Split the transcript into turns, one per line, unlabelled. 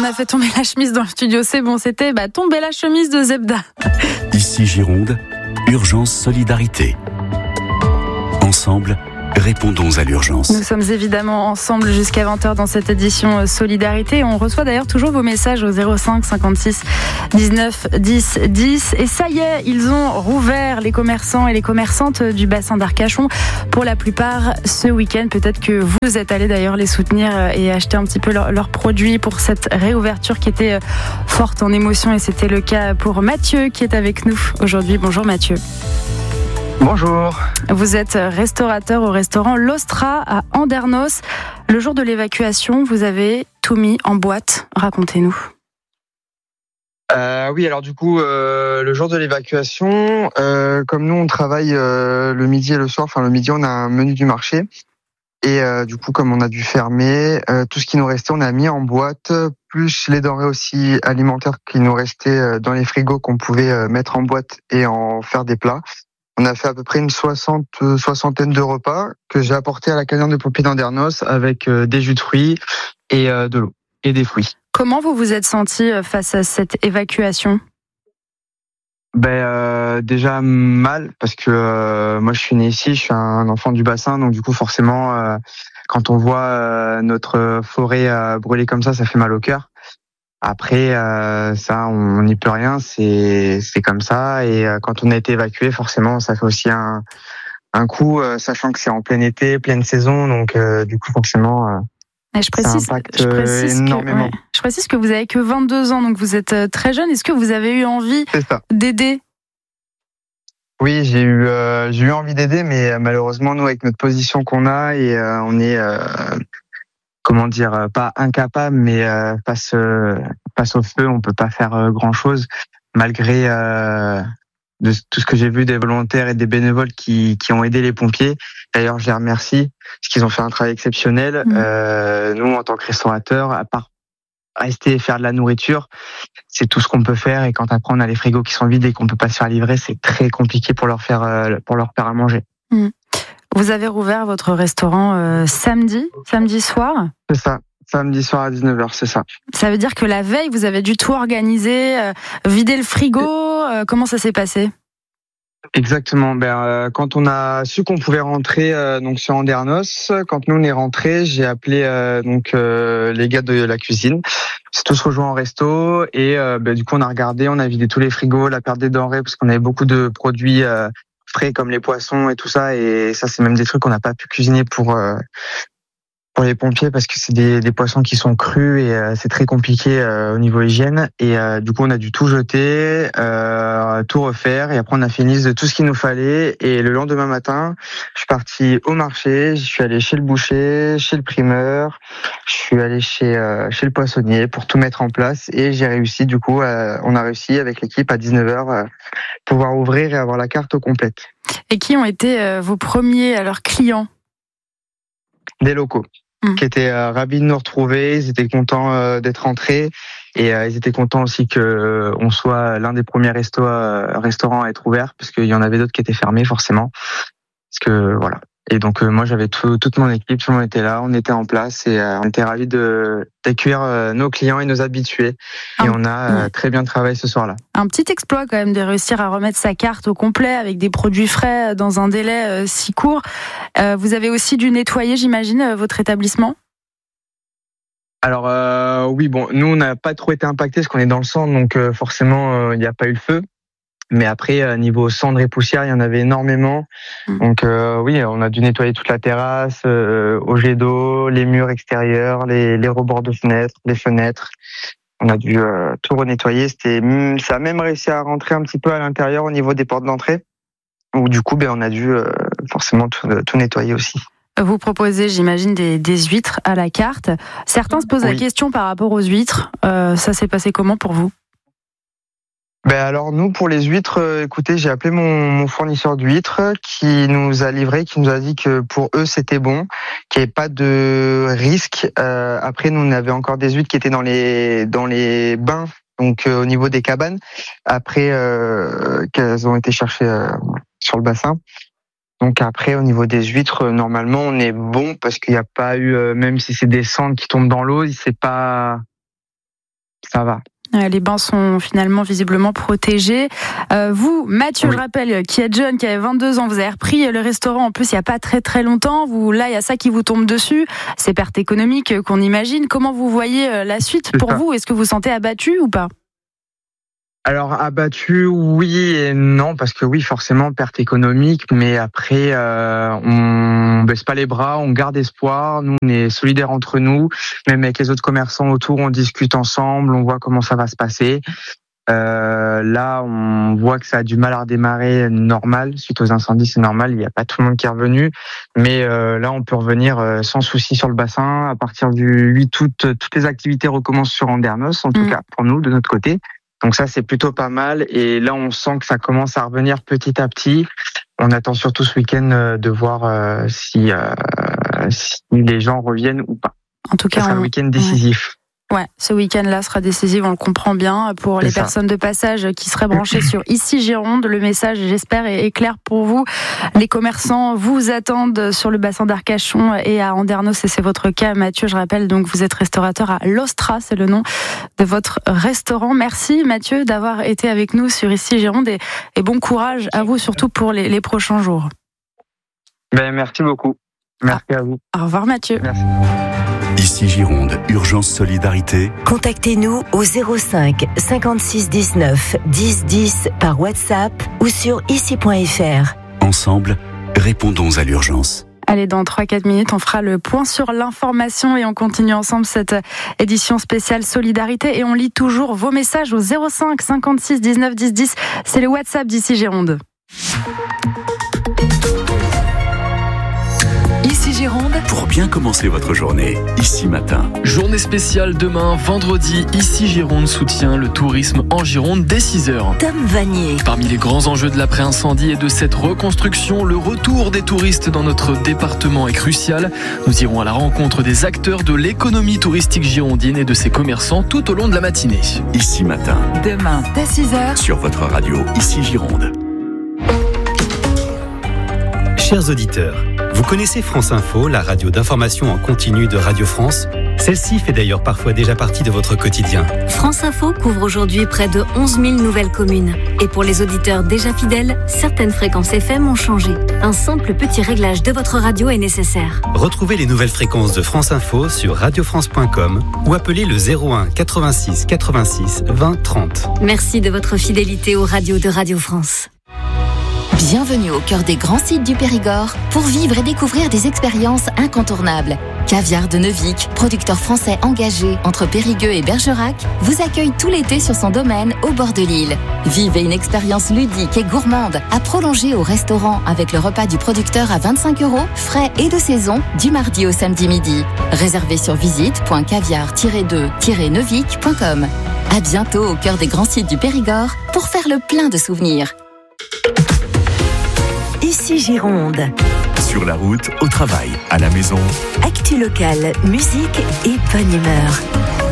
a fait tomber la chemise dans le studio, c'est bon, c'était tomber la chemise de Zebda.
Ici Gironde, urgence solidarité. Ensemble, répondons à l'urgence.
Nous sommes évidemment ensemble jusqu'à 20h dans cette édition Solidarité. On reçoit d'ailleurs toujours vos messages au 05 56 19 10 10. Et ça y est, ils ont rouvert, les commerçants et les commerçantes du bassin d'Arcachon. Pour la plupart, ce week-end, peut-être que vous êtes allés d'ailleurs les soutenir et acheter un petit peu leurs produits pour cette réouverture qui était forte en émotion. Et c'était le cas pour Mathieu qui est avec nous aujourd'hui. Bonjour Mathieu.
Bonjour.
Vous êtes restaurateur au restaurant L'Ostra à Andernos. Le jour de l'évacuation, vous avez tout mis en boîte. Racontez-nous.
Oui, alors du coup, le jour de l'évacuation, comme nous on travaille le midi et le soir, le midi on a un menu du marché. Et du coup, comme on a dû fermer, tout ce qui nous restait, on a mis en boîte, plus les denrées aussi alimentaires qui nous restaient dans les frigos qu'on pouvait mettre en boîte et en faire des plats. On a fait à peu près une soixantaine de repas que j'ai apportés à la caserne de pompiers d'Andernos avec des jus de fruits et de l'eau et des fruits.
Comment vous vous êtes senti face à cette évacuation ?
Déjà mal parce que moi je suis né ici, je suis un enfant du bassin, donc du coup forcément quand on voit notre forêt brûler comme ça fait mal au cœur. Après, ça, on n'y peut rien, c'est comme ça. Et quand on a été évacué, forcément, ça fait aussi un coup, sachant que c'est en plein été, pleine saison, donc du coup, forcément, ça impacte énormément.
Je précise que vous avez que 22 ans, donc vous êtes très jeune. Est-ce que vous avez eu envie d'aider ?
Oui, j'ai eu envie d'aider, mais malheureusement, nous, avec notre position qu'on a, et on est pas incapable, mais face au feu, on peut pas faire grand chose, malgré de tout ce que j'ai vu des volontaires et des bénévoles qui ont aidé les pompiers. D'ailleurs, je les remercie parce qu'ils ont fait un travail exceptionnel. Nous, en tant que restaurateurs, à part rester et faire de la nourriture, c'est tout ce qu'on peut faire. Et quand après on a les frigos qui sont vides et qu'on peut pas se faire livrer, c'est très compliqué pour leur faire à manger.
Vous avez rouvert votre restaurant samedi soir ?
C'est ça, samedi soir à 19h, c'est ça.
Ça veut dire que la veille, vous avez dû tout organiser, vider le frigo, comment ça s'est passé ?
Exactement. Quand on a su qu'on pouvait rentrer donc sur Andernos, quand nous on est rentrés, j'ai appelé les gars de la cuisine. C'est tous rejoints au resto et du coup on a regardé, on a vidé tous les frigos, la perte des denrées parce qu'on avait beaucoup de produits frais comme les poissons et tout ça, et ça c'est même des trucs qu'on n'a pas pu cuisiner pour les pompiers parce que c'est des poissons qui sont crus et c'est très compliqué au niveau hygiène, et du coup on a dû tout jeter, tout refaire, et après on a fait une liste de tout ce qu'il nous fallait, et le lendemain matin je suis parti au marché, je suis allé chez le boucher, chez le primeur, je suis allé chez le poissonnier pour tout mettre en place, et j'ai réussi du coup on a réussi avec l'équipe à 19h pouvoir ouvrir et avoir la carte complète.
Et qui ont été vos premiers clients ?
Des locaux qui étaient ravis de nous retrouver, ils étaient contents d'être rentrés, et ils étaient contents aussi que on soit l'un des premiers restaurants à être ouvert, parce qu'il y en avait d'autres qui étaient fermés forcément, parce que voilà. Et donc moi j'avais toute mon équipe, tout le monde était là, on était en place, et on était ravis d'accueillir nos clients et nos habitués, et on a très bien travaillé ce soir-là.
Un petit exploit quand même de réussir à remettre sa carte au complet avec des produits frais dans un délai si court. Vous avez aussi dû nettoyer, j'imagine, votre établissement ?
Alors oui, nous on n'a pas trop été impactés parce qu'on est dans le centre, donc forcément il n'y a pas eu le feu. Mais après, niveau cendres et poussière, il y en avait énormément. Donc oui, on a dû nettoyer toute la terrasse, au jet d'eau, les murs extérieurs, les rebords de fenêtres, les fenêtres. On a dû tout renettoyer. Ça a même réussi à rentrer un petit peu à l'intérieur au niveau des portes d'entrée, où du coup, on a dû forcément tout nettoyer aussi.
Vous proposez, j'imagine, des huîtres à la carte. Certains se posent la question par rapport aux huîtres. Ça s'est passé comment pour vous ?
Alors nous, pour les huîtres, écoutez, j'ai appelé mon fournisseur d'huîtres qui nous a livré, qui nous a dit que pour eux c'était bon, qu'il n'y avait pas de risque. Après, nous on avait encore des huîtres qui étaient dans les bains, donc au niveau des cabanes. Après, qu'elles ont été cherchées sur le bassin. Donc après, au niveau des huîtres, normalement on est bon parce qu'il n'y a pas eu, même si c'est des cendres qui tombent dans l'eau, c'est pas ça va.
Les bains sont finalement visiblement protégés. Vous, Mathieu, je rappelle, qui êtes jeune, qui avez 22 ans, vous avez repris le restaurant en plus il n'y a pas très très longtemps. Là, il y a ça qui vous tombe dessus. C'est perte économique qu'on imagine. Comment vous voyez la suite pour vous ? Est-ce que vous vous sentez abattu ou pas ?
Alors abattu, oui et non, parce que oui, forcément perte économique, mais après on baisse pas les bras, on garde espoir. Nous, on est solidaires entre nous, même avec les autres commerçants autour, on discute ensemble, on voit comment ça va se passer. Là, on voit que ça a du mal à redémarrer normal suite aux incendies, c'est normal, il n'y a pas tout le monde qui est revenu, mais là, on peut revenir sans souci sur le bassin. À partir du 8 août, toutes les activités recommencent sur Andernos, en tout cas pour nous de notre côté. Donc ça, c'est plutôt pas mal. Et là, on sent que ça commence à revenir petit à petit. On attend surtout ce week-end de voir si les gens reviennent ou pas.
En tout cas,
ça sera un week-end décisif.
Ouais, ce week-end-là sera décisif, on le comprend bien. Pour les personnes de passage qui seraient branchées sur Ici Gironde, le message, j'espère, est clair pour vous. Les commerçants vous attendent sur le bassin d'Arcachon et à Andernos, et c'est votre cas, Mathieu. Je rappelle, donc, vous êtes restaurateur à l'Ostra, c'est le nom de votre restaurant. Merci, Mathieu, d'avoir été avec nous sur Ici Gironde et bon courage à vous, surtout pour les prochains jours.
Merci beaucoup. Merci à vous.
Au revoir, Mathieu.
Merci.
Ici Gironde, Urgence Solidarité.
Contactez-nous au 05 56 19 10 10 par WhatsApp ou sur ici.fr.
Ensemble, répondons à l'urgence.
Allez, dans 3-4 minutes, on fera le point sur l'information et on continue ensemble cette édition spéciale Solidarité. Et on lit toujours vos messages au 05 56 19 10 10. C'est le WhatsApp d'Ici Gironde.
Ici Gironde.
Pour bien commencer votre journée, Ici Matin.
Journée spéciale demain, vendredi. Ici Gironde soutient le tourisme en Gironde dès 6h.
Tom Vanier.
Parmi les grands enjeux de l'après-incendie et de cette reconstruction, le retour des touristes dans notre département est crucial. Nous irons à la rencontre des acteurs de l'économie touristique girondine et de ses commerçants tout au long de la matinée.
Ici Matin.
Demain, dès 6h.
Sur votre radio, Ici Gironde.
Chers auditeurs, vous connaissez France Info, la radio d'information en continu de Radio France ? Celle-ci fait d'ailleurs parfois déjà partie de votre quotidien.
France Info couvre aujourd'hui près de 11 000 nouvelles communes. Et pour les auditeurs déjà fidèles, certaines fréquences FM ont changé. Un simple petit réglage de votre radio est nécessaire.
Retrouvez les nouvelles fréquences de France Info sur radiofrance.com ou appelez le 01 86 86 20 30.
Merci de votre fidélité aux radios de Radio France.
Bienvenue au cœur des grands sites du Périgord pour vivre et découvrir des expériences incontournables. Caviar de Neuvic, producteur français engagé entre Périgueux et Bergerac, vous accueille tout l'été sur son domaine au bord de l'île. Vivez une expérience ludique et gourmande à prolonger au restaurant avec le repas du producteur à 25 €, frais et de saison, du mardi au samedi midi. Réservez sur visite.caviar-2-neuvic.com. À bientôt au cœur des grands sites du Périgord pour faire le plein de souvenirs.
Ici Gironde.
Sur la route, au travail, à la maison.
Actu locale, musique et bonne humeur.